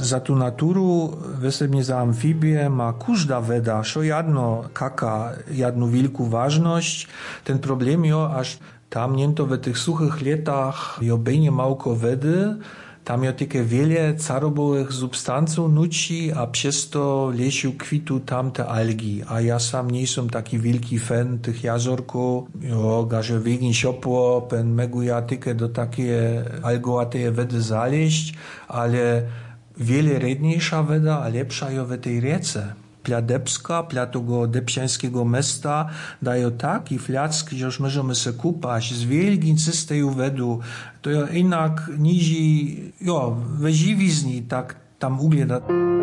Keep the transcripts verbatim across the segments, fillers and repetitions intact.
za tu naturu, wesebnie za amfibię, ma każda weda, szo jadno kaka, jadnu wielką ważność. Ten problem jo, aż tam niento w tych suchych latach jo bejnie małko wedy, tam jo takie wiele carobowych substanców nuci, a przez to lesiu kwitu tam te algi. A ja sam nie jestem taki wielki fan tych jazorków. Jo, gaże wegin siopło, pen megu ja tykę do takie algowateje wedy zaleść, ale wiele redniejsza weda, a lepsza jo w tej riece. Pля Debska, pля tego debsiańskiego mesta dają taki flack, że już możemy se kupać z wielkim czystej wedu. To jo inak nizi, jo, we żywizni tak tam ugleda.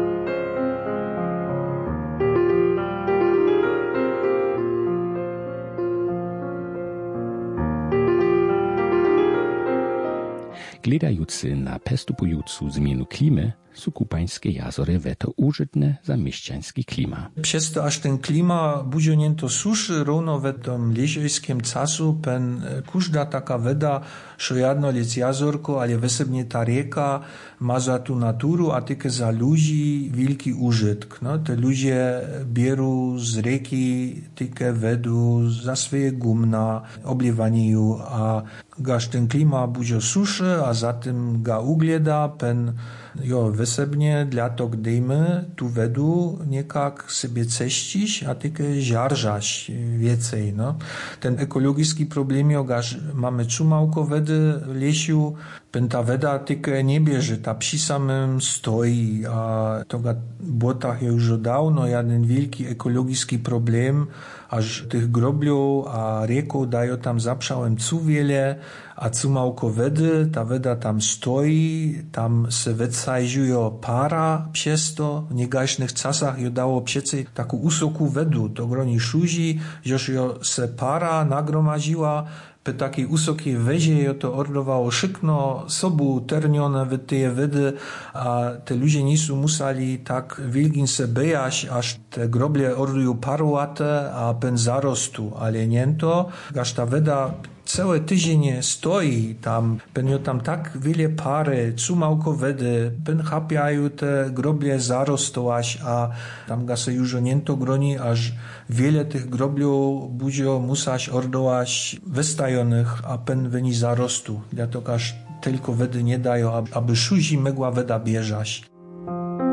Gledający na pestupującą zmienu klimy, su kupańskie jazory weto użytne za mieszczański klima. Przez to aż ten klima budzionięto suszy, równo w tym leziejskim czasu, pen każda taka weda, że jedno lec jazorko, ale wesebnie ta rieka ma za tu naturu, a tylko za ludzi wielki użytk. No, te ludzie bierą z rieki tylko wedu za swoje gumna, obliewanie ju, a gaż ten klima budzio suszy, a za tym ga ugleda, pen jo, wesebnie dla to gdyjmy tu wedu niekak sobie ceścić, a tylko żarżać więcej, no. Ten ekologiczny problem, jo, gaż mamy czumałko wedy w lesiu, pen ta weda tylko nie bierze, ta przy samym stoi, a to ga błotach je już dawno, jeden wielki ekologiczny problem, aż tych grobliów a rieków dają tam zaprzałem cu wiele, a cu małko wedy, ta weda tam stoi, tam se wedsajżują para przez to, w niegaśnych czasach jo dało przecie taką usoku wedu, to groni szuzi, że jo se para nagromadziła, po takiej usokiej wezie jo to ordowało szykno, sobu ternione w teje wedy, a te ludzie nisu musali tak wielgin se bejać, aż te groble ordują parłate, a pen zarostu, ale niento, aż ta weda całe tydzienie stoi tam, pen jo tam tak wiele pary, cumałko wedy, pen chapiają te groble zarostować, a tam ga se już niento groni, aż wiele tych grobliów budzio musać ordować wystajonych, a pen wyni zarostu. Dlatego aż tylko wedy nie dają, aby szuzi megła weda bieżać.